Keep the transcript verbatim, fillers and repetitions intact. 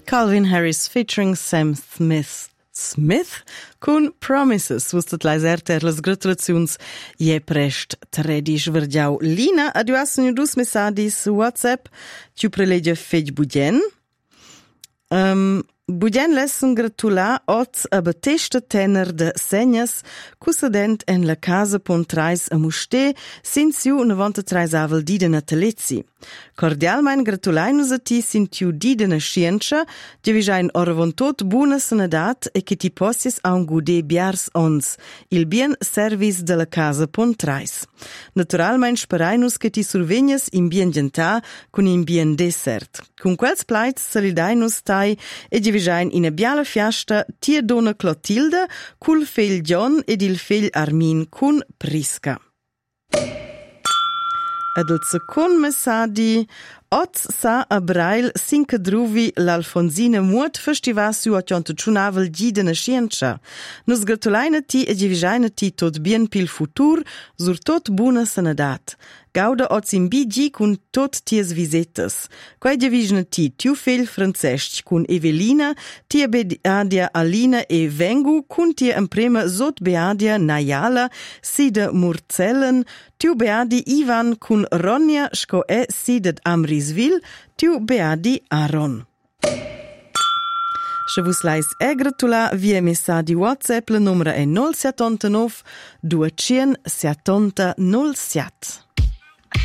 Calvin Harris featuring Sam Smith. Smith con Promises. Vustat laiser las gratulaziuns je prest tredish vergiau. Lina, adiuassenu dus messaggis WhatsApp. Tu prelegia fej budien. Um, Budien lesson gratula oz a batesta tenor de segnas cussadent en la casa Pontrais a Muste sinsiu novantatre avel dida natalezi. Cordialmein gratulainus a ti sintiu dida na scienza, devisain orvontot buna sanadat e che ti possis a un gude biars ons, il bien service de la casa Pontrais. Naturalmein sperainus che ti survegnas in bien gentà con in bien dessert. Con quels plaits salidainus tai e divisain in a biala fiasta tia donna Clotilde cul fegl John ed il fegl Armin cun Prisca. Ed il second messadi oz sa a Brail sinca druvi l'Alfonsina muot festiva su a tionto ciunavel gida na scienza. Nus gratulaina ti e divisaina ti tot bien pil futur, sur tot buna sanadat. Gauda oz in bigi cun tot ties visetas. Quai divisna ti tiu fegl Francesc cun Evelina, tia beadia Alina e Vengu cun tia emprema zot beadia Najala, sida Murzellen, tiu beadi Ivan cun Ronja sco e sidet Amrisville, tiu beadi Aaron. Se vus lais e gratula via messadi WhatsApp, la numera è nol settantanove duecento settanta nol sette.